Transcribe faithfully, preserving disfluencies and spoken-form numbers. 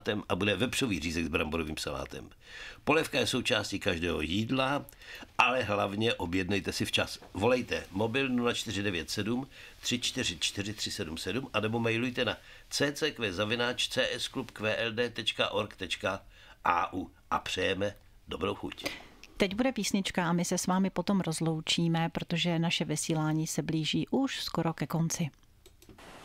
a bude vepřový řízek s bramborovým salátem. Polévka je součástí každého jídla, ale hlavně objednejte si včas. Volejte mobil nula čtyři devět sedm tři čtyři čtyři tři sedm sedm a nebo mailujte na c c q zavináč c s klub q l d tečka org tečka a u a přejeme dobrou chuť. Teď bude písnička a my se s vámi potom rozloučíme, protože naše vysílání se blíží už skoro ke konci.